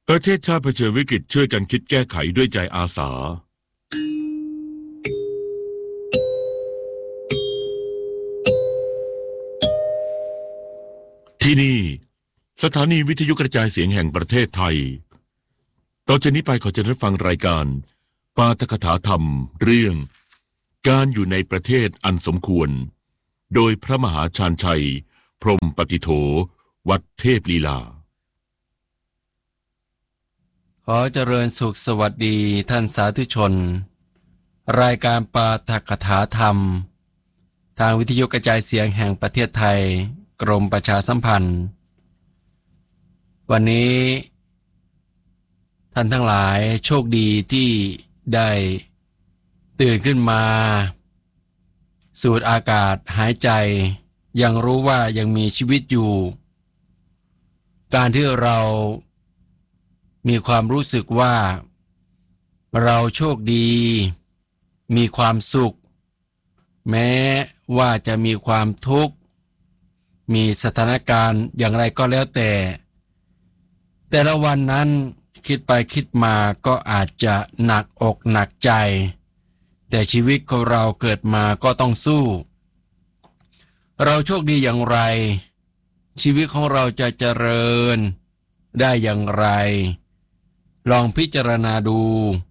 ประเทศชาติเผชิญวิกฤตช่วยกันคิดแก้ไขด้วยใจอาสาที่นี่สถานีวิทยุกระจายเสียงแห่งประเทศไทยต่อจากนี้ไปขอเชิญรับฟังรายการปาฐกถาธรรมเรื่องการอยู่ในประเทศอันสมควรโดยพระมหาชาญชัยพรหมปฏิโฐวัดเทพลีลาขอเจริญสุขสวัสดีท่านสาธุชนรายการปาฐกถาธรรมทางวิทยุกระจายเสียงแห่งประเทศไทยกรมประชาสัมพันธ์วันนี้ท่านทั้งหลายโชคดีที่ได้ตื่นขึ้นมาสูดอากาศหายใจยังรู้ว่ายังมีชีวิตอยู่การที่เรามีความรู้สึกว่าเราโชคดีมีความสุขแม้ว่าจะมีความทุกข์มีสถานการณ์อย่างไรก็แล้วแต่ละวันนั้นคิดไปคิดมาก็อาจจะหนักอกหนักใจแต่ชีวิตของเราเกิดมาก็ต้องสู้เราโชคดีอย่างไรชีวิตของเราจะเจริญได้อย่างไรลองพิจารณาดู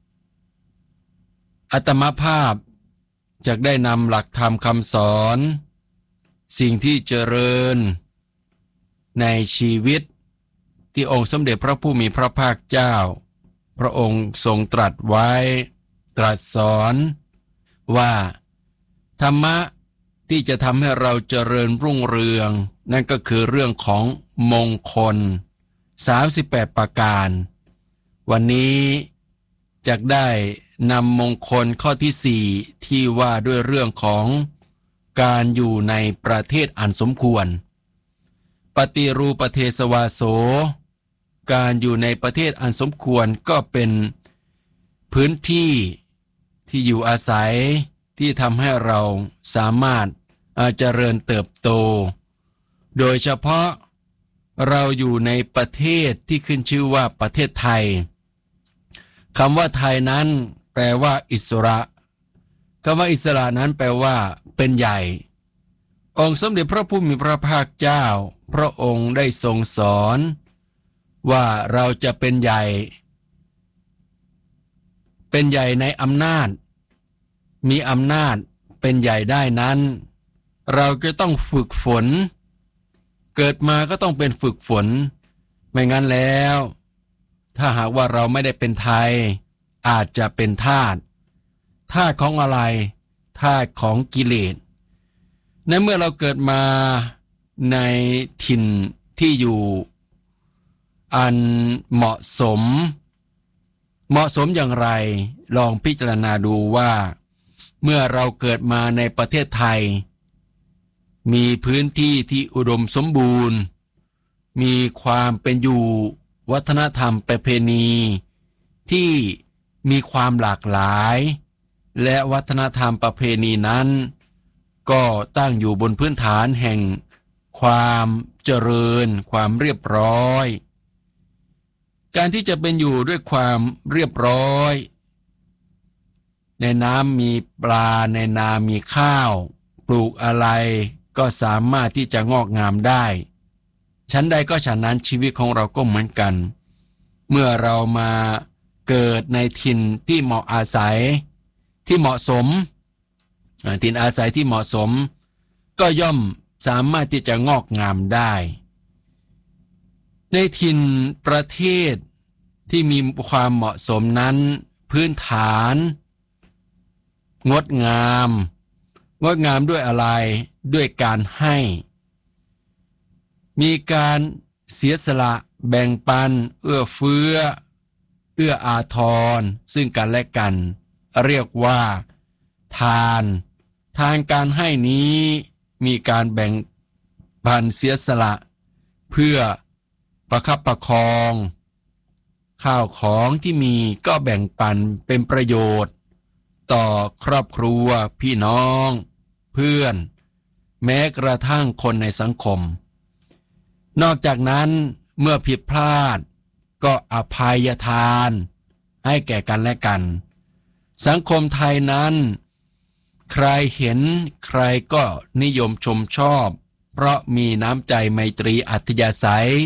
อาตมาภาพจะได้นำหลักธรรมคำสอนสิ่งที่เจริญในชีวิตที่องค์สมเด็จพระผู้มีพระภาคเจ้าพระองค์ทรงตรัสไว้ตรัสสอนว่าธรรมะที่จะทำให้เราเจริญรุ่งเรืองนั่นก็คือเรื่องของมงคล38ประการวันนี้จะได้นำมงคลข้อที่4ที่ว่าด้วยเรื่องของการอยู่ในประเทศอันสมควรปฏิรูปเทศวาโสการอยู่ในประเทศอันสมควรก็เป็นพื้นที่ที่อยู่อาศัยที่ทำให้เราสามารถเจริญเติบโตโดยเฉพาะเราอยู่ในประเทศที่ขึ้นชื่อว่าประเทศไทยคำว่าไทยนั้นแปลว่าอิสระคำว่าอิสระนั้นแปลว่าเป็นใหญ่องค์สมเด็จพระผู้มีพระภาคเจ้าพระองค์ได้ทรงสอนว่าเราจะเป็นใหญ่ในอำนาจมีอำนาจเป็นใหญ่ได้นั้นเราจะต้องฝึกฝนเกิดมาก็ต้องเป็นฝึกฝนไม่งั้นแล้วถ้าหากว่าเราไม่ได้เป็นไทยอาจจะเป็นทาสของอะไรทาสของกิเลสในเมื่อเราเกิดมาในถิ่นที่อยู่อันเหมาะสมอย่างไรลองพิจารณาดูว่าเมื่อเราเกิดมาในประเทศไทยมีพื้นที่ที่อุดมสมบูรณ์มีความเป็นอยู่วัฒนธรรมประเพณีที่มีความหลากหลายและวัฒนธรรมประเพณีนั้นก็ตั้งอยู่บนพื้นฐานแห่งความเจริญความเรียบร้อยการที่จะเป็นอยู่ด้วยความเรียบร้อยในน้ำมีปลาในนามีข้าวปลูกอะไรก็สามารถที่จะงอกงามได้ชั้นใดก็ฉันนั้นชีวิตของเราก็เหมือนกันเมื่อเรามาเกิดในถิ่นที่เหมาะอาศัยที่เหมาะสมถิ่นอาศัยที่เหมาะสมก็ย่อมสามารถที่จะงอกงามได้ในถิ่นประเทศที่มีความเหมาะสมนั้นพื้นฐานงดงามด้วยอะไรด้วยการให้มีการเสียสละแบ่งปันเอื้อเฟื้ออาทรซึ่งกันและกันเรียกว่าทานการให้นี้มีการแบ่งปันเสียสละเพื่อประคับประคองข้าวของที่มีก็แบ่งปันเป็นประโยชน์ต่อครอบครัวพี่น้องเพื่อนแม้กระทั่งคนในสังคมนอกจากนั้นเมื่อผิดพลาดก็อภัยทานให้แก่กันและกัน สังคมไทยนั้นใครเห็นใครก็นิยมชมชอบเพราะมีน้ำใจไมตรีอัธยาศัย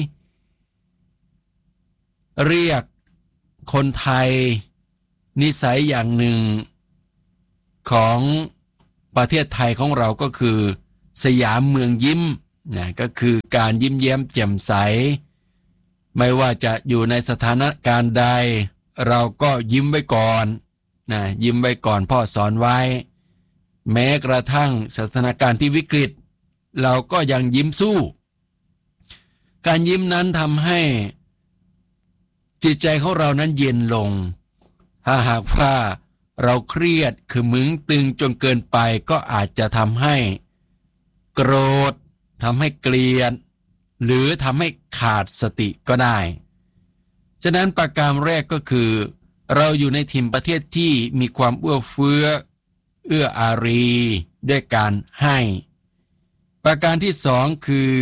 เรียกคนไทยนิสัยอย่างหนึ่งของประเทศไทยของเราก็คือสยามเมืองยิ้มนะก็คือการยิ้มแย้มแจ่มใสไม่ว่าจะอยู่ในสถานการณ์ใดเราก็ยิ้มไว้ก่อนนะยิ้มไว้ก่อนพ่อสอนไว้แม้กระทั่งสถานการณ์ที่วิกฤตเราก็ยังยิ้มสู้การยิ้มนั้นทำให้จิตใจของเรานั้นเย็นลงถ้าหากว่าเราเครียดคือมึงตึงจนเกินไปก็อาจจะทำให้โกรธทำให้เกลียดหรือทำให้ขาดสติก็ได้ฉะนั้นประการแรกก็คือเราอยู่ในถิ่นประเทศที่มีความเอื้อเฟื้อเอื้ออารีด้วยการให้ประการที่สองคือ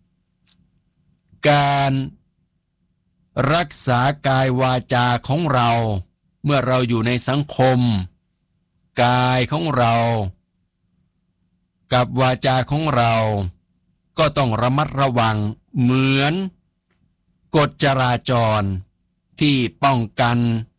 การรักษากายวาจาของเราเมื่อเราอยู่ในสังคมกายของเรากับวาจาของเราก็ต้องระมัดระวังเหมือนกฎจราจรที่ป้องกัน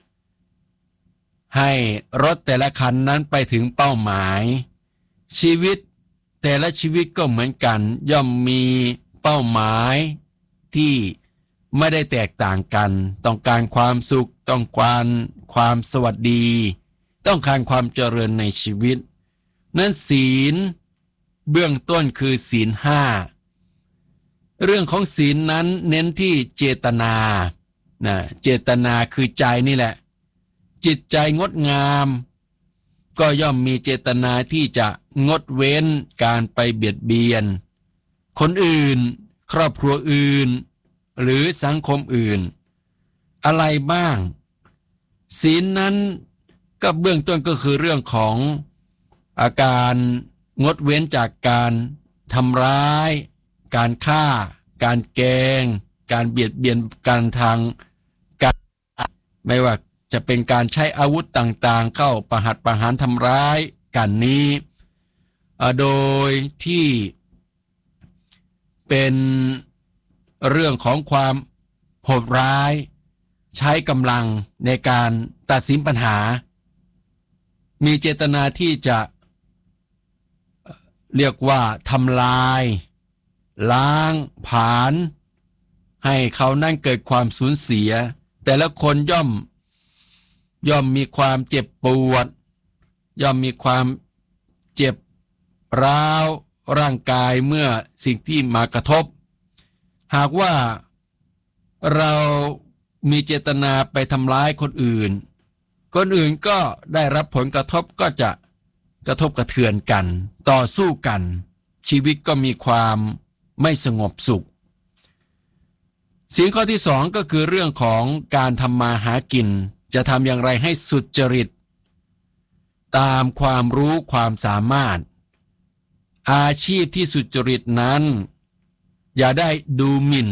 ให้รถแต่ละคันนั้นไปถึงเป้าหมายชีวิตแต่ละชีวิตก็เหมือนกันย่อมมีเป้าหมายที่ไม่ได้แตกต่างกันต้องการความสุขต้องการความสวัสดีต้องการความเจริญในชีวิตนั้นศีลเบื้องต้นคือศีลห้าเรื่องของศีลนั้นเน้นที่เจตนาเจตนาคือใจนี่แหละจิตใจงดงามก็ย่อมมีเจตนาที่จะงดเว้นการไปเบียดเบียนคนอื่นครอบครัวอื่นหรือสังคมอื่นอะไรบ้างศีลนั้นก็เบื้องต้นก็คือเรื่องของอาการงดเว้นจากการทำร้ายการฆ่าการแกล้งการเบียดเบียนกันทางการไม่ว่าจะเป็นการใช้อาวุธต่างๆเข้าประหัตประหารทำร้ายกันนี้โดยที่เป็นเรื่องของความโหดร้ายใช้กำลังในการตัดสินปัญหามีเจตนาที่จะเรียกว่าทำลายล้างผลาญให้เขานั่นเกิดความสูญเสียแต่ละคนย่อมมีความเจ็บปวดย่อมมีความเจ็บร้าวร่างกายเมื่อสิ่งที่มากระทบหากว่าเรามีเจตนาไปทำร้ายคนอื่นก็ได้รับผลกระทบก็จะกระทบกระเทือนกันต่อสู้กันชีวิตก็มีความไม่สงบสุขศีลข้อที่สองก็คือเรื่องของการทำมาหากินจะทำอย่างไรให้สุจริตตามความรู้ความสามารถอาชีพที่สุจริตนั้นอย่าได้ดูหมิ่น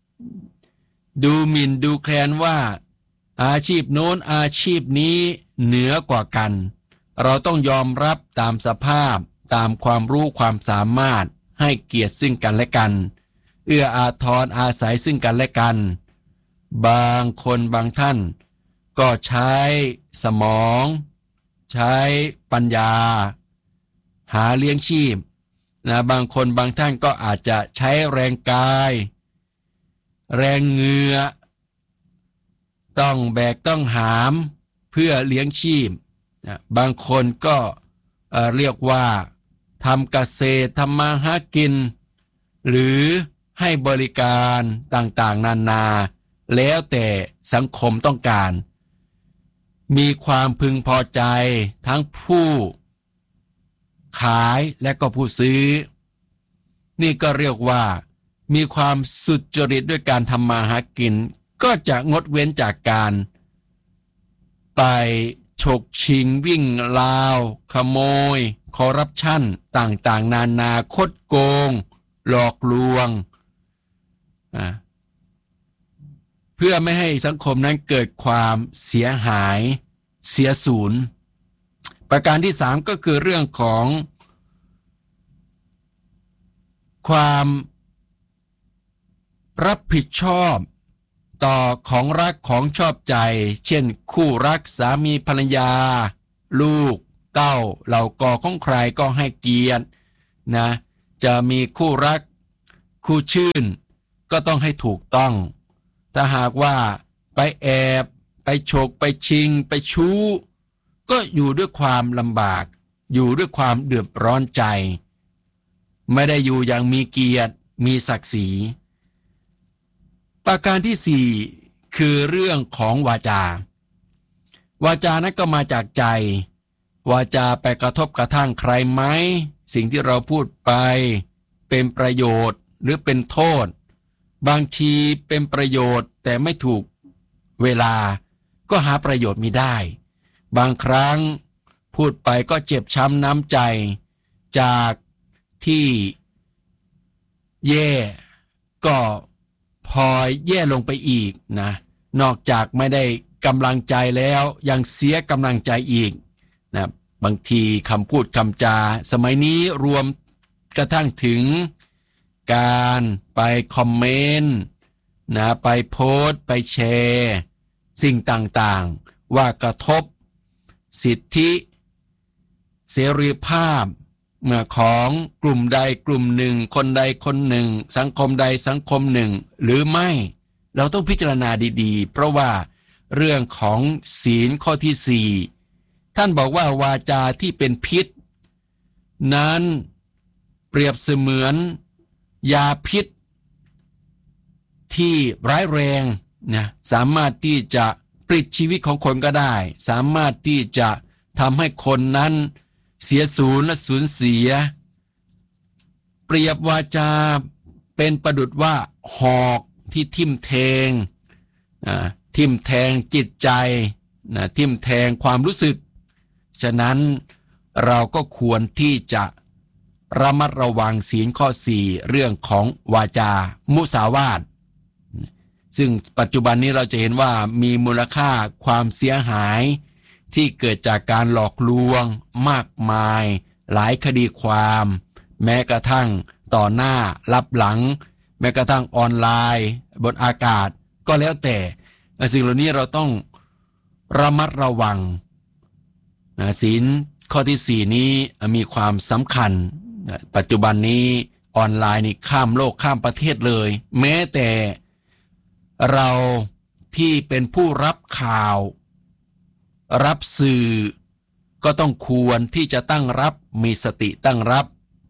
ดูแคลนว่าอาชีพโน้นอาชีพนี้เหนือกว่ากันเราต้องยอมรับตามสภาพตามความรู้ความสามารถให้เกียรติซึ่งกันและกันเอื้ออาทรอาศัยซึ่งกันและกันบางคนบางท่านก็ใช้สมองใช้ปัญญาหาเลี้ยงชีพบางคนบางท่านก็อาจจะใช้แรงกายแรงเหงื่อต้องแบกต้องหามเพื่อเลี้ยงชีพบางคนก็เรียกว่าทำเกษตรทำมาหากินหรือให้บริการต่างๆนานาแล้วแต่สังคมต้องการมีความพึงพอใจทั้งผู้ขายและก็ผู้ซื้อนี่ก็เรียกว่ามีความสุจริตด้วยการทำมาหากินก็จะงดเว้นจากการไปฉกชิงวิ่งราวขโมยคอร์รัปชันต่างๆนานาคดโกงหลอกลวงเพื่อไม่ให้สังคมนั้นเกิดความเสียหายเสียสูญประการที่3ก็คือเรื่องของความรับผิดชอบต่อของรักของชอบใจเช่นคู่รักสามีภรรยาลูกเต้าเหล่ากอของใครก็ให้เกียรตินะจะมีคู่รักคู่ชื่นก็ต้องให้ถูกต้องถ้าหากว่าไปแอบไปฉกไปชิงไปชู้ก็อยู่ด้วยความลำบากอยู่ด้วยความเดือดร้อนใจไม่ได้อยู่อย่างมีเกียรติมีศักดิ์ศรีประการที่4คือเรื่องของวาจาวาจานั้นก็มาจากใจวาจาไปกระทบกระทั่งใครไหมสิ่งที่เราพูดไปเป็นประโยชน์หรือเป็นโทษบางทีเป็นประโยชน์แต่ไม่ถูกเวลาก็หาประโยชน์มิได้บางครั้งพูดไปก็เจ็บช้ำน้ำใจจากที่แย่ก็พอแย่ลงไปอีกนะนอกจากไม่ได้กำลังใจแล้วยังเสียกำลังใจอีกนะบางทีคำพูดคำจาสมัยนี้รวมกระทั่งถึงการไปคอมเมนต์นะไปโพสต์ไปแชร์สิ่งต่างๆว่ากระทบสิทธิเสรีภาพของกลุ่มใดกลุ่มหนึ่งคนใดคนหนึ่งสังคมใดสังคมหนึ่งหรือไม่เราต้องพิจารณาดีๆเพราะว่าเรื่องของศีลข้อที่4ท่านบอกว่าวาจาที่เป็นพิษนั้นเปรียบเสมือนยาพิษที่ร้ายแรงนะสามารถที่จะปลิดชีวิตของคนก็ได้สามารถที่จะทำให้คนนั้นเสียสูญและสูญเสียเปรียบวาจาเป็นประดุจว่าหอกที่ทิ่มแทงทิ่มแทงจิตใจทิ่มแทงความรู้สึกฉะนั้นเราก็ควรที่จะระมัดระวังศีลข้อ4เรื่องของวาจามุสาวาทซึ่งปัจจุบันนี้เราจะเห็นว่ามีมูลค่าความเสียหายที่เกิดจากการหลอกลวงมากมายหลายคดีความแม้กระทั่งต่อหน้ารับหลังแม้กระทั่งออนไลน์บนอากาศก็แล้วแต่สิ่งเหล่านี้เราต้องระมัดระวังศีลข้อที่4นี้มีความสำคัญปัจจุบันนี้ออนไลน์นี่ข้ามโลกข้ามประเทศเลยแม้แต่เราที่เป็นผู้รับข่าวรับสื่อก็ต้องควรที่จะตั้งรับมีสติตั้งรับ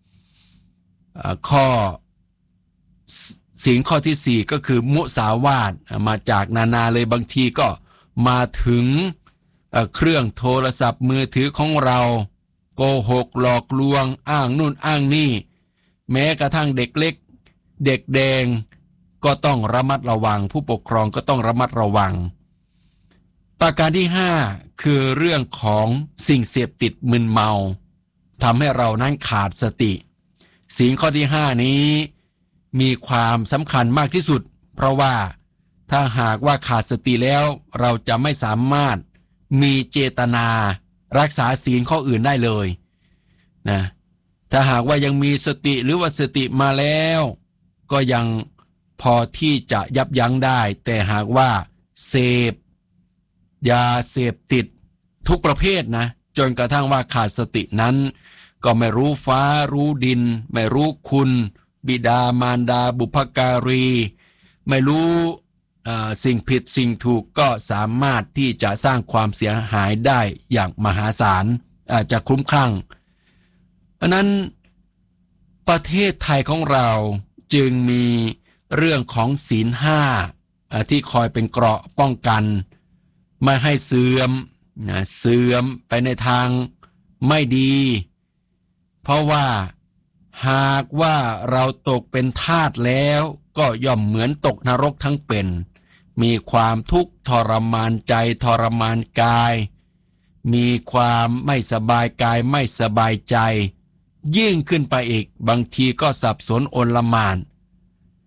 ข้อศีลข้อที่4ก็คือมุสาวาทมาจากนาเลยบางทีก็มาถึงเครื่องโทรศัพท์มือถือของเราโกหกหลอกลวงอ้างนู่นอ้างนี่แม้กระทั่งเด็กเล็กเด็กแดงก็ต้องระมัดระวังผู้ปกครองก็ต้องระมัดระวังประการที่5คือเรื่องของสิ่งเสพติดมึนเมาทำให้เรานั้นขาดสติศีลข้อที่5นี้มีความสำคัญมากที่สุดเพราะว่าถ้าหากว่าขาดสติแล้วเราจะไม่สามารถมีเจตนารักษาศีลข้ออื่นได้เลยนะถ้าหากว่ายังมีสติหรือว่าสติมาแล้วก็ยังพอที่จะยับยั้งได้แต่หากว่าเสพยาเสพติดทุกประเภทนะจนกระทั่งว่าขาดสตินั้นก็ไม่รู้ฟ้ารู้ดินไม่รู้คุณบิดามารดาบุพการีไม่รู้สิ่งผิดสิ่งถูกก็สามารถที่จะสร้างความเสียหายได้อย่างมหาศาลอาจจะคลุ้มคลั่งอันนั้นประเทศไทยของเราจึงมีเรื่องของศีล5ที่คอยเป็นเกราะป้องกันไม่ให้เสื่อมไปในทางไม่ดีเพราะว่าหากว่าเราตกเป็นทาสแล้วก็ย่อมเหมือนตกนรกทั้งเป็นมีความทุกข์ทรมานใจทรมานกายมีความไม่สบายกายไม่สบายใจยิ่งขึ้นไปอีกบางทีก็สับสนโอลหม่าน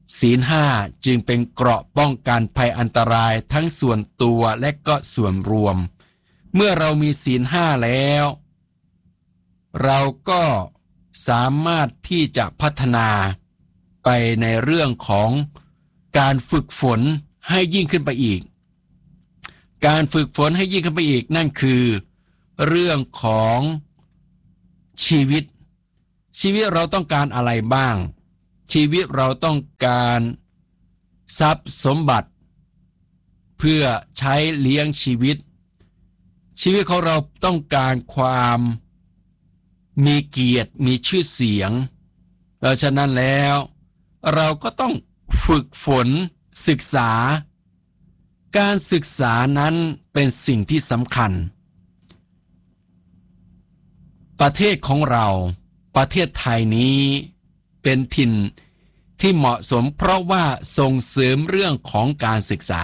ศีลห้าจึงเป็นเกราะป้องกันภัยอันตรายทั้งส่วนตัวและก็ส่วนรวมเมื่อเรามีศีลห้าแล้วเราก็สามารถที่จะพัฒนาไปในเรื่องของการฝึกฝนให้ยิ่งขึ้นไปอีกการฝึกฝนให้ยิ่งขึ้นไปอีกนั่นคือเรื่องของชีวิตเราต้องการอะไรบ้างชีวิตเราต้องการทรัพย์สมบัติเพื่อใช้เลี้ยงชีวิตของเราต้องการความมีเกียรติมีชื่อเสียงเพราะฉะนั้นแล้วเราก็ต้องฝึกฝนศึกษาการศึกษานั้นเป็นสิ่งที่สำคัญประเทศของเราประเทศไทยนี้เป็นถิ่นที่เหมาะสมเพราะว่าส่งเสริมเรื่องของการศึกษา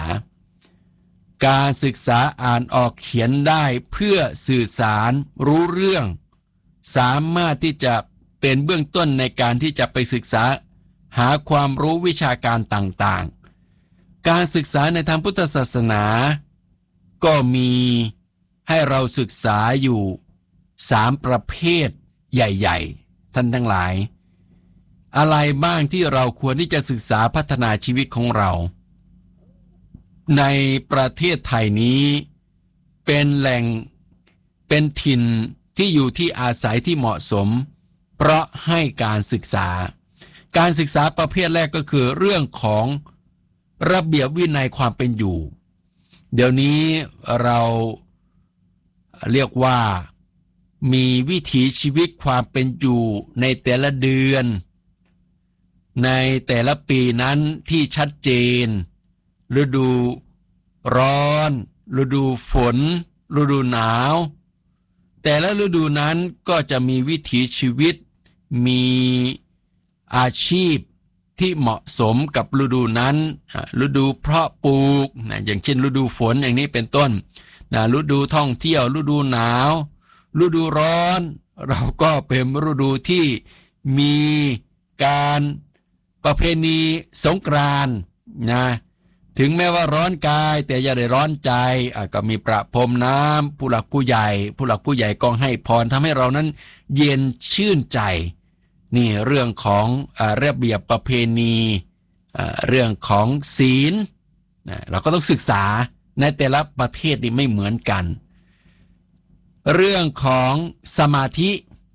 อ่านออกเขียนได้เพื่อสื่อสารรู้เรื่องสามารถที่จะเป็นเบื้องต้นในการที่จะไปศึกษาหาความรู้วิชาการต่างๆการศึกษาในทางพุทธศาสนาก็มีให้เราศึกษาอยู่3ประเภทใหญ่ๆท่านทั้งหลายอะไรบ้างที่เราควรที่จะศึกษาพัฒนาชีวิตของเราในประเทศไทยนี้เป็นแหล่งเป็นถิ่นที่อยู่ที่อาศัยที่เหมาะสมเพราะให้การศึกษาประเภทแรกก็คือเรื่องของระเบียบวินัยความเป็นอยู่เดี๋ยวนี้เราเรียกว่ามีวิถีชีวิตความเป็นอยู่ในแต่ละเดือนในแต่ละปีนั้นที่ชัดเจนฤดูร้อนฤดูฝนฤดูหนาวแต่ละฤดูนั้นก็จะมีวิถีชีวิตมีอาชีพที่เหมาะสมกับฤดูนั้นฤดูเพาะปลูกอย่างเช่นฤดูฝนอย่างนี้เป็นต้นฤดูท่องเที่ยวฤดูหนาวฤดูร้อนเราก็เป็นฤดูที่มีการประเพณีสงกรานต์ถึงแม้ว่าร้อนกายแต่อย่าได้ร้อนใจก็มีประพรมน้ำผู้หลักผู้ใหญ่ก็ให้พรทำให้เรานั้นเย็นชื่นใจนี่เรื่องของระเบียบประเพณีเรื่องของศีลเราก็ต้องศึกษาในแต่ละประเทศนี่ไม่เหมือนกันเรื่องของสมาธิ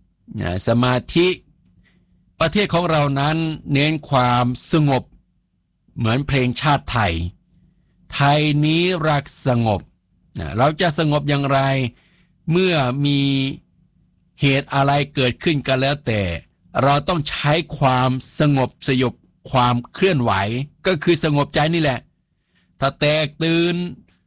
ประเทศของเรานั้นเน้นความสงบเหมือนเพลงชาติไทยนี้รักสงบเราจะสงบอย่างไรเมื่อมีเหตุอะไรเกิดขึ้นกันแล้วแต่เราต้องใช้ความสงบสยบความเคลื่อนไหวก็คือสงบใจนี่แหละถ้าแตกตื่น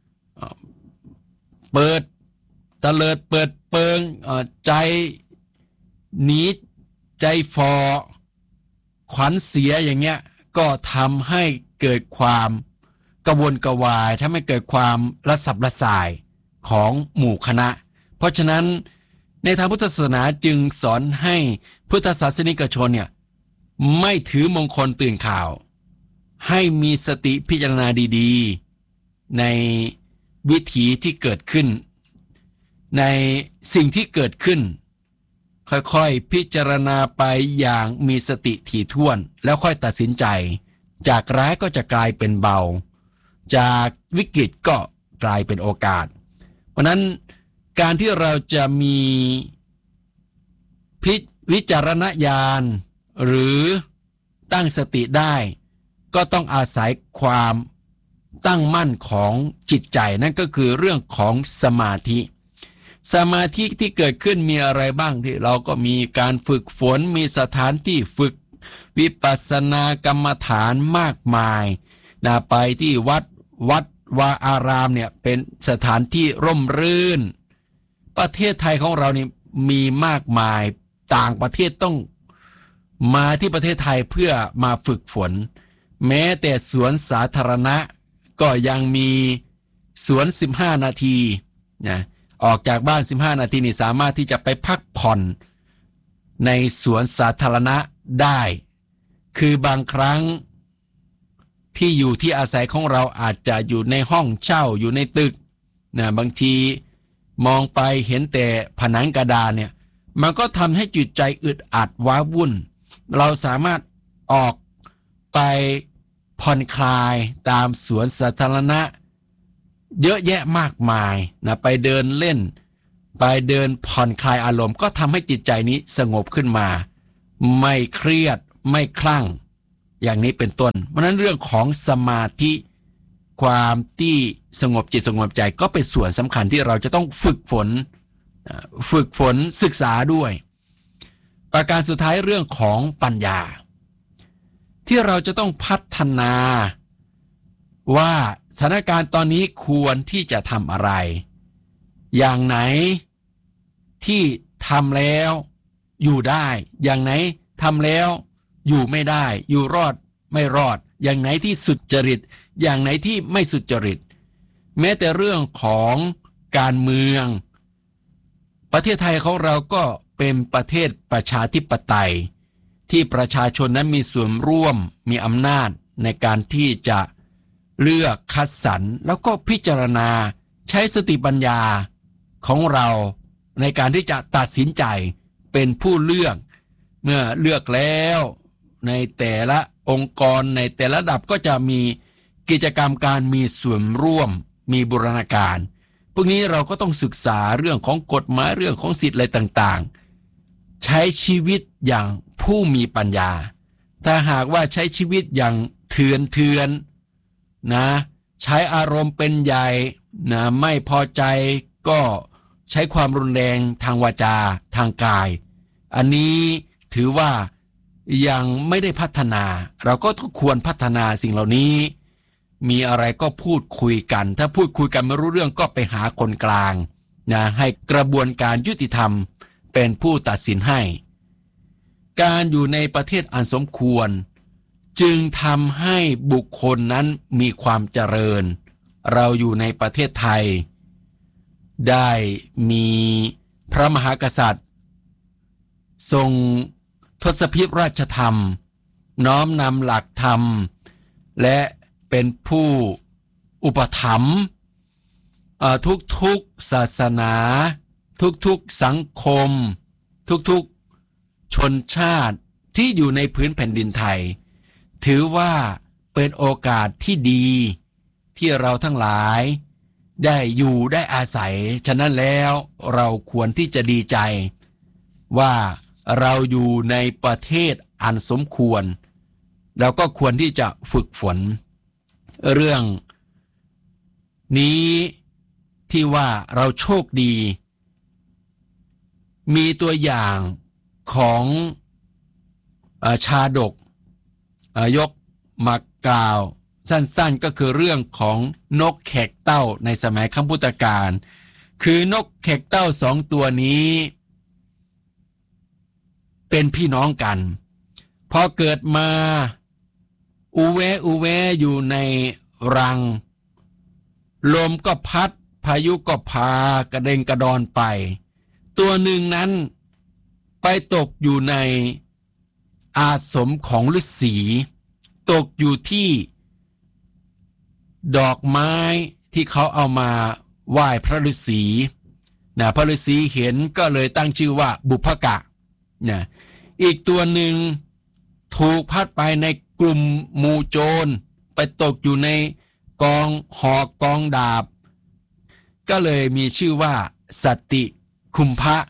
เปิดตะเลิดเปิดเปิงใจหนีใจฟอขวัญเสียอย่างเงี้ยก็ทำให้เกิดความกระวนกระวายทำให้เกิดความระสับระส่ายของหมู่คณะเพราะฉะนั้นในทางพุทธศาสนาจึงสอนให้พุทธศาสนิกชนเนี่ยไม่ถือมงคลตื่นข่าวให้มีสติพิจารณาดีๆในวิถีที่เกิดขึ้นในสิ่งที่เกิดขึ้นค่อยๆพิจารณาไปอย่างมีสติถี่ถ้วนแล้วค่อยตัดสินใจจากร้ายก็จะกลายเป็นเบาจากวิกฤตก็กลายเป็นโอกาสเพราะนั้นการที่เราจะมีวิจารณญาณหรือตั้งสติได้ก็ต้องอาศัยความตั้งมั่นของจิตใจนั่นก็คือเรื่องของสมาธิที่เกิดขึ้นมีอะไรบ้างที่เราก็มีการฝึกฝนมีสถานที่ฝึกวิปัสสนากรรมฐานมากมายไปที่วัดวาอารามเนี่ยเป็นสถานที่ร่มรื่นประเทศไทยของเรานี่มีมากมายต่างประเทศต้องมาที่ประเทศไทยเพื่อมาฝึกฝนแม้แต่สวนสาธารณะก็ยังมีสวน15นาทีออกจากบ้าน15นาทีนี่สามารถที่จะไปพักผ่อนในสวนสาธารณะได้คือบางครั้งที่อยู่ที่อาศัยของเราอาจจะอยู่ในห้องเช่าอยู่ในตึกนะบางทีมองไปเห็นแต่ผนังกระดานเนี่ยมันก็ทำให้จิตใจอึดอัดว้าวุ่นเราสามารถออกไปผ่อนคลายตามสวนสาธารณะเยอะแยะมากมายนะไปเดินเล่นไปเดินผ่อนคลายอารมณ์ก็ทำให้จิตใจนี้สงบขึ้นมาไม่เครียดไม่คลั่งอย่างนี้เป็นต้นเพราะนั้นเรื่องของสมาธิความที่สงบจิตสงบใจก็เป็นส่วนสำคัญที่เราจะต้องฝึกฝนศึกษาด้วยประการสุดท้ายเรื่องของปัญญาที่เราจะต้องพัฒนาว่าสถานการณ์ตอนนี้ควรที่จะทำอะไรอย่างไหนที่ทำแล้วอยู่ได้อย่างไหนทำแล้วอยู่ไม่ได้อยู่รอดไม่รอดอย่างไหนที่สุจริตอย่างไหนที่ไม่สุจริตแม้แต่เรื่องของการเมืองประเทศไทยของเราก็เป็นประเทศประชาธิปไตยที่ประชาชนนั้นมีส่วนร่วมมีอำนาจในการที่จะเลือกคัดสรรแล้วก็พิจารณาใช้สติปัญญาของเราในการที่จะตัดสินใจเป็นผู้เลือกเมื่อเลือกแล้วในแต่ละองค์กรในแต่ละระดับก็จะมีกิจกรรมการมีส่วนร่วมมีบูรณาการพวกนี้เราก็ต้องศึกษาเรื่องของกฎหมายเรื่องของสิทธิอะไรต่างๆใช้ชีวิตอย่างผู้มีปัญญาถ้าหากว่าใช้ชีวิตอย่างเถื่อนนะใช้อารมณ์เป็นใหญ่นะไม่พอใจก็ใช้ความรุนแรงทางวาจาทางกายอันนี้ถือว่ายังไม่ได้พัฒนาเราก็ควรพัฒนาสิ่งเหล่านี้มีอะไรก็พูดคุยกันถ้าพูดคุยกันไม่รู้เรื่องก็ไปหาคนกลางนะให้กระบวนการยุติธรรมเป็นผู้ตัดสินให้การอยู่ในประเทศอันสมควรจึงทำให้บุคคลนั้นมีความเจริญเราอยู่ในประเทศไทยได้มีพระมหากษัตริย์ทรงทศพิธราชธรรมน้อมนำหลักธรรมและเป็นผู้อุปถัมภ์ทุกๆศาสนาทุกๆสังคมทุกๆชนชาติที่อยู่ในพื้นแผ่นดินไทยถือว่าเป็นโอกาสที่ดีที่เราทั้งหลายได้อยู่ได้อาศัยฉะนั้นแล้วเราควรที่จะดีใจว่าเราอยู่ในประเทศอันสมควรเราก็ควรที่จะฝึกฝนเรื่องนี้ที่ว่าเราโชคดีมีตัวอย่างของชาดกยกมากล่าวสั้นๆก็คือเรื่องของนกแขกเต้าในสมัยครั้งพุทธกาลคือนกแขกเต้าสองตัวนี้เป็นพี่น้องกันพอเกิดมาอูแวอยู่ในรังลมก็พัดพายุก็พากระเด็นกระดอนไปตัวหนึ่งนั้นไปตกอยู่ในอาสมของฤาษีตกอยู่ที่ดอกไม้ที่เขาเอามาไหว้พระฤาษีนะพระฤาษีเห็นก็เลยตั้งชื่อว่าบุพกะนะอีกตัวหนึ่งถูกพัดไปในกลุ่มหมู่โจรไปตกอยู่ในกองหอกกองดาบก็เลยมีชื่อว่าสัตติคุมภะ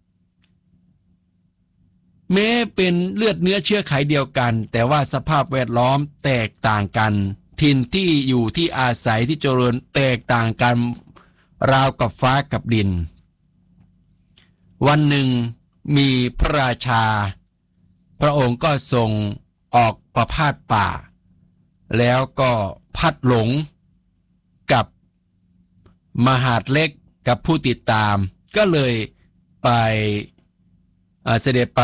แม้เป็นเลือดเนื้อเชื้อไขเดียวกันแต่ว่าสภาพแวดล้อมแตกต่างกันถิ่นที่อยู่ที่อาศัยที่เจริญแตกต่างกันราวกับฟ้ากับดินวันหนึ่งมีพระราชาพระองค์ก็ทรงออกประพาสป่าแล้วก็พัดหลงกับมหาดเล็กกับผู้ติดตามก็เลยไปเสด็จไป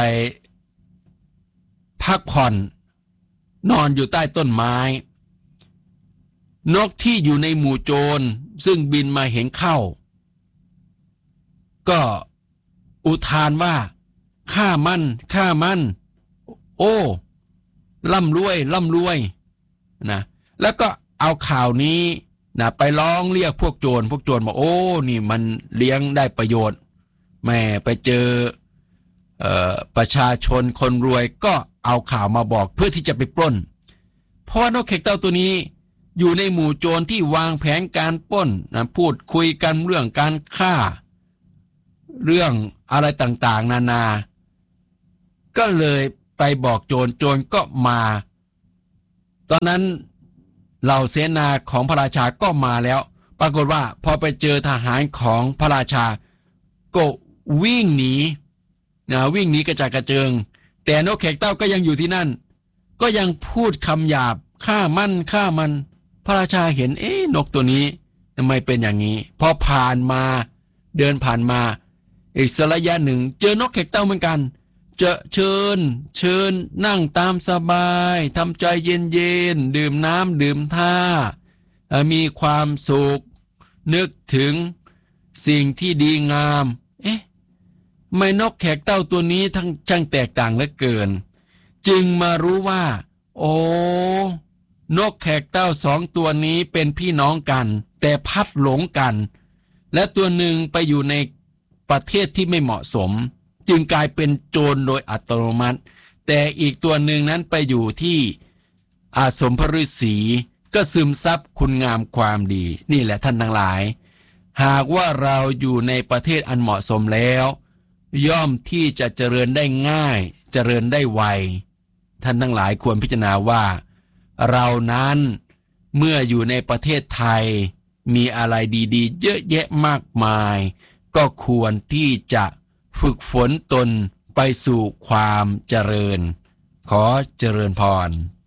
พักผ่อนนอนอยู่ใต้ต้นไม้นกที่อยู่ในหมู่โจรซึ่งบินมาเห็นเข้าก็อุทานว่าฆ่ามันโอ้ร่ำรวยนะแล้วก็เอาข่าวนี้นะไปร้องเรียกพวกโจรบอกโอ้นี่มันเลี้ยงได้ประโยชน์แม่ไปเจอประชาชนคนรวยก็เอาข่าวมาบอกเพื่อที่จะไปปล้นเพราะว่านกแขกเต้าตัวนี้อยู่ในหมู่โจรที่วางแผนการปล้นนะพูดคุยกันเรื่องการฆ่าเรื่องอะไรต่างๆนานาก็เลยไปบอกโจรก็มาตอนนั้นเหล่าเสนาของพระราชาก็มาแล้วปรากฏว่าพอไปเจอทหารของพระราชาก็วิ่งหนีวิ่งหนีกระจายกระเจิงแต่นกแขกเต้าก็ยังอยู่ที่นั่นก็ยังพูดคำหยาบฆ่ามันพระราชาเห็นนกตัวนี้ทำไมเป็นอย่างนี้พอเดินผ่านมาอีกสักระยะหนึ่งเจอนกแขกเต้าเหมือนกันจะเชิญนั่งตามสบายทำใจเย็นๆดื่มน้ำดื่มท่ามีความสุขนึกถึงสิ่งที่ดีงามไม่นกแขกเต้าตัวนี้ทั้งช่างแตกต่างเหลือเกินจึงมารู้ว่าโอ้นกแขกเต้าสองตัวนี้เป็นพี่น้องกันแต่พัดหลงกันและตัวหนึ่งไปอยู่ในประเทศที่ไม่เหมาะสมจึงกลายเป็นโจรโดยอัตโนมัติแต่อีกตัวหนึ่งนั้นไปอยู่ที่อาสมพระฤาษีก็ซึมซับคุณงามความดีนี่แหละท่านทั้งหลายหากว่าเราอยู่ในประเทศอันเหมาะสมแล้วย่อมที่จะเจริญได้ง่ายเจริญได้ไวท่านทั้งหลายควรพิจารณาว่าเรานั้นเมื่ออยู่ในประเทศไทยมีอะไรดีๆเยอะแยะมากมายก็ควรที่จะฝึกฝนตนไปสู่ความเจริญขอเจริญพร